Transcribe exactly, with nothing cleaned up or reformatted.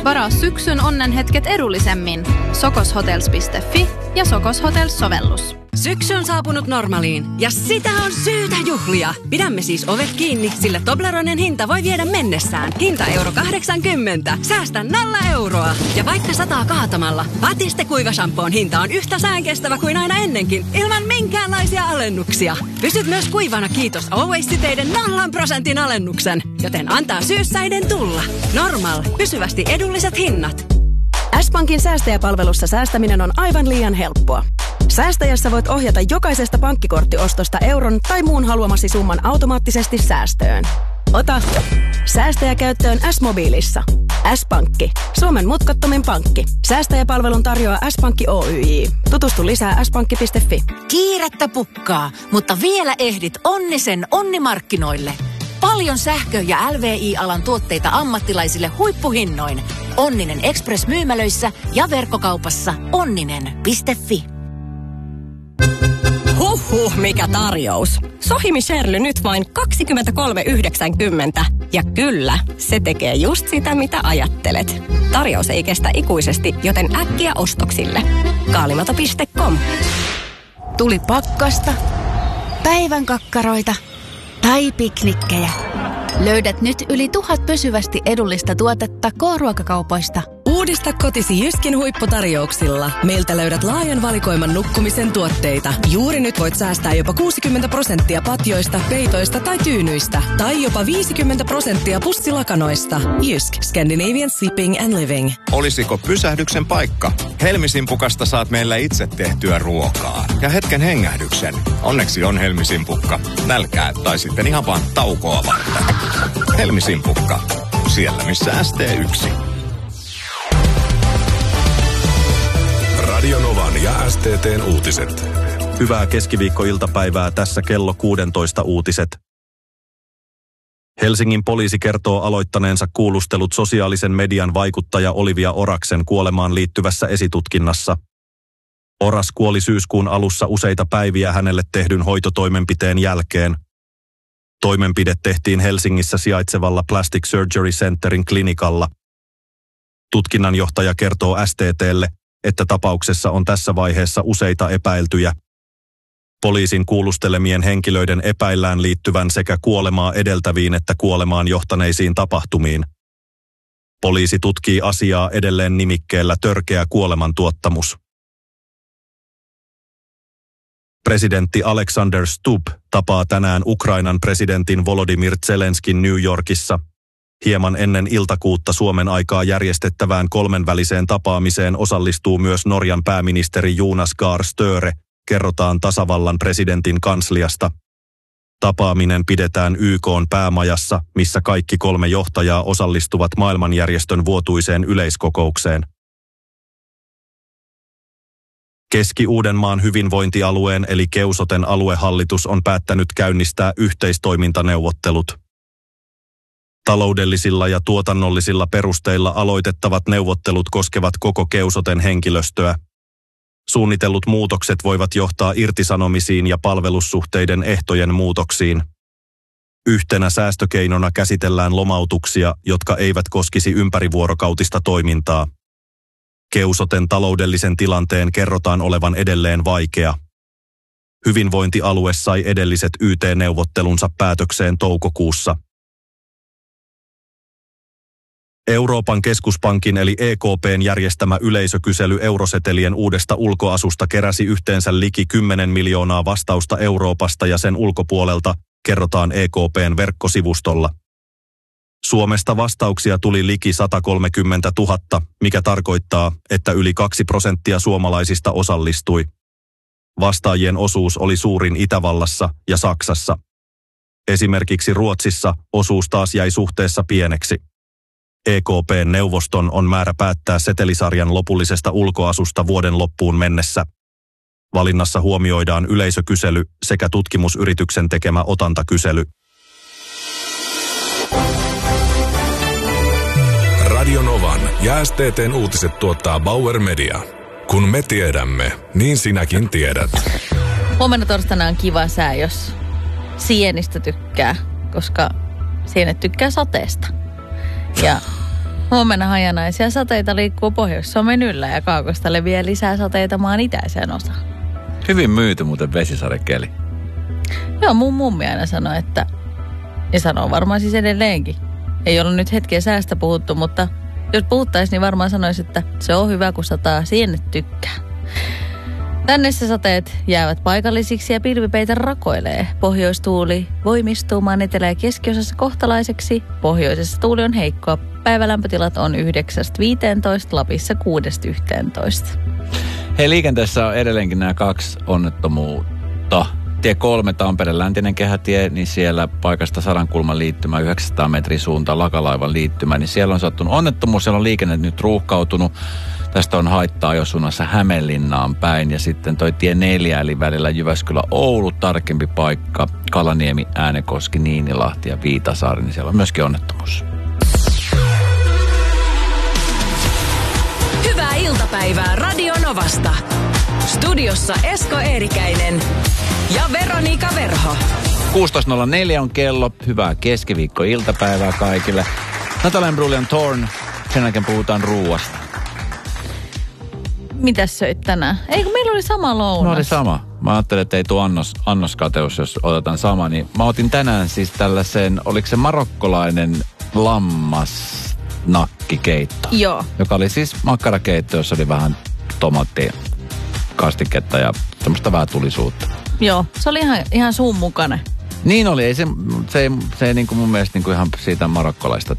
Varaa syksyn onnenhetket edullisemmin. sokoshotels piste fi ja Sokos Hotels-sovellus. Syksy on saapunut Normaliin ja sitä on syytä juhlia. Pidämme siis ovet kiinni, sillä Tobleronen hinta voi viedä mennessään. Hinta euro kahdeksankymmentä. Säästä nolla euroa. Ja vaikka sataa kaatamalla, Batiste kuivashampoon hinta on yhtä säänkestävä kuin aina ennenkin, ilman minkäänlaisia alennuksia. Pysyt myös kuivana kiitos Always-siteiden nollan prosentin alennuksen. Joten antaa syyssäiden tulla. Normal. Pysyvästi edulliset hinnat. S-Pankin säästäjäpalvelussa säästäminen on aivan liian helppoa. Säästäjässä voit ohjata jokaisesta pankkikorttiostosta euron tai muun haluamasi summan automaattisesti säästöön. Ota säästäjä käyttöön S-mobiilissa. S-Pankki. Suomen mutkattomin pankki. Säästäjäpalvelun tarjoaa S-Pankki Oyj. Tutustu lisää s pankki piste fi. Kiirettä pukkaa, mutta vielä ehdit Onnisen onnimarkkinoille. Paljon sähkö- ja L V I-alan tuotteita ammattilaisille huippuhinnoin. Onninen Express-myymälöissä ja verkkokaupassa onninen piste fi. Huhhuh, mikä tarjous. Sohimi Sherly nyt vain kaksikymmentäkolme yhdeksänkymmentä. Ja kyllä, se tekee just sitä, mitä ajattelet. Tarjous ei kestä ikuisesti, joten äkkiä ostoksille. Kaalimato piste com. Tuli pakkasta, päivän kakkaroita tai piknikkejä. Löydät nyt yli tuhat pysyvästi edullista tuotetta K-ruokakaupoista. Uudista kotisi Jyskin huipputarjouksilla. Meiltä löydät laajan valikoiman nukkumisen tuotteita. Juuri nyt voit säästää jopa kuusikymmentä prosenttia patjoista, peitoista tai tyynyistä. Tai jopa viisikymmentä prosenttia pussilakanoista. Jysk. Scandinavian Sleeping and Living. Olisiko pysähdyksen paikka? Helmisimpukasta saat meillä itse tehtyä ruokaa. Ja hetken hengähdyksen. Onneksi on Helmisimpukka. Nälkää tai sitten ihan vaan taukoa varten. Helmisimpukka. Siellä missä S T yksi. Radio Novan ja S T T:n uutiset. Hyvää keskiviikkoiltapäivää, tässä kello kuusitoista uutiset. Helsingin poliisi kertoo aloittaneensa kuulustelut sosiaalisen median vaikuttaja Olivia Oraksen kuolemaan liittyvässä esitutkinnassa. Oras kuoli syyskuun alussa useita päiviä hänelle tehdyn hoitotoimenpiteen jälkeen. Toimenpide tehtiin Helsingissä sijaitsevalla Plastic Surgery Centerin klinikalla. Tutkinnanjohtaja kertoo S T T:lle, että tapauksessa on tässä vaiheessa useita epäiltyjä. Poliisin kuulustelemien henkilöiden epäillään liittyvän sekä kuolemaa edeltäviin että kuolemaan johtaneisiin tapahtumiin. Poliisi tutkii asiaa edelleen nimikkeellä törkeä kuolemantuottamus. Presidentti Alexander Stubb tapaa tänään Ukrainan presidentin Volodymyr Zelenskin New Yorkissa. Hieman ennen iltakuutta Suomen aikaa järjestettävään kolmenväliseen tapaamiseen osallistuu myös Norjan pääministeri Jonas Gahr Støre, kerrotaan tasavallan presidentin kansliasta. Tapaaminen pidetään Y K:n päämajassa, missä kaikki kolme johtajaa osallistuvat maailmanjärjestön vuotuiseen yleiskokoukseen. Keski-Uudenmaan hyvinvointialueen eli Keusoten aluehallitus on päättänyt käynnistää yhteistoimintaneuvottelut. Taloudellisilla ja tuotannollisilla perusteilla aloitettavat neuvottelut koskevat koko Keusoten henkilöstöä. Suunnitellut muutokset voivat johtaa irtisanomisiin ja palvelussuhteiden ehtojen muutoksiin. Yhtenä säästökeinona käsitellään lomautuksia, jotka eivät koskisi ympärivuorokautista toimintaa. Keusoten taloudellisen tilanteen kerrotaan olevan edelleen vaikea. Hyvinvointialue sai edelliset Y T-neuvottelunsa päätökseen toukokuussa. Euroopan keskuspankin eli E K P:n järjestämä yleisökysely eurosetelien uudesta ulkoasusta keräsi yhteensä liki kymmenen miljoonaa vastausta Euroopasta ja sen ulkopuolelta, kerrotaan E K P:n verkkosivustolla. Suomesta vastauksia tuli liki sata kolmekymmentätuhatta, mikä tarkoittaa, että yli kaksi prosenttia suomalaisista osallistui. Vastaajien osuus oli suurin Itävallassa ja Saksassa. Esimerkiksi Ruotsissa osuus taas jäi suhteessa pieneksi. E K P:n neuvoston on määrä päättää setelisarjan lopullisesta ulkoasusta vuoden loppuun mennessä. Valinnassa huomioidaan yleisökysely sekä tutkimusyrityksen tekemä otantakysely. Radio Novan ja S T T:n uutiset tuottaa Bauer Media. Kun me tiedämme, niin sinäkin tiedät. Huomenna torstaina on kiva sää, jos sienistä tykkää, koska sienet tykkää sateesta. Ja Huomenna hajanaisia sateita liikkuu Pohjois-Suomen yllä ja Kaakosta leviää lisää sateita maan itäiseen osaan. Hyvin myyty muuten vesisadekeli. Joo, mun mummi aina sanoi, että, ja sanoo varmaan siis edelleenkin. Ei ollut nyt hetkeä säästä puhuttu, mutta jos puhuttaisiin, niin varmaan sanoisi, että se on hyvä, kun sataa sienet tykkää. Tännessä sateet jäävät paikallisiksi ja pilvipeitä rakoilee. Pohjoistuuli voimistuu maan etelä- ja keskiosassa kohtalaiseksi. Pohjoisessa tuuli on heikkoa. Päivälämpötilat on yhdeksästä viiteentoista, Lapissa kuudesta yhteentoista. Hei, liikenteessä on edelleenkin nämä kaksi onnettomuutta. Tie kolme, Tampereen läntinen kehätie, niin siellä paikasta Sadankulman liittymä, yhdeksänsataa metrin suuntaan Lakalaivan liittymä, niin siellä on sattunut onnettomuus, siellä on liikenne nyt ruuhkautunut. Tästä on haittaa jo suunnassa Hämeenlinnaan päin. Ja sitten toi tie neljä, eli välillä Jyväskylä-Oulu, tarkempi paikka, Kalaniemi, Äänekoski, Niinilahti ja Viitasaari, niin siellä on myöskin onnettomuus. Hyvää iltapäivää Radio Novasta. Studiossa Esko Eerikäinen ja Veronika Verho. kuusitoista nolla neljä on kello. Hyvää keskiviikko-iltapäivää kaikille. Natalia Imbruglia Torn. Sen jälkeen puhutaan ruuasta. Mitäs söit tänään? Eikö meillä oli sama lounas? No oli sama. Mä ajattelin, että ei tule annos, annoskateus, jos otetaan sama. Niin mä otin tänään siis tällaisen, oliko se marokkolainen lammasnakkikeitto? Joo. Joka oli siis makkarakeitto, jossa oli vähän tomaattia, kastiketta ja semmoista vähän tulisuutta. Joo, se oli ihan, ihan suun mukainen. Niin oli, ei se, se ei, se ei niin kuin mun mielestä niin kuin ihan siitä marokkolaista